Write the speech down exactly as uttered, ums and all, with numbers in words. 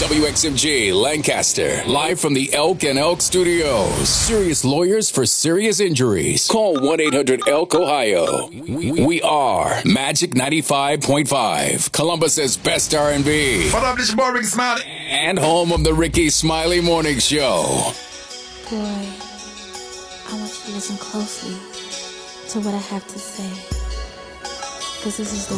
W X M G Lancaster, live from the Elk and Elk Studios. Serious lawyers for serious injuries. Call one eight hundred elk Ohio. We are Magic ninety-five point five, Columbus's best R and B. What up, this your boy Ricky Smiley. And home of the Ricky Smiley Morning Show. Boy, I want you to listen closely to what I have to say, because this is the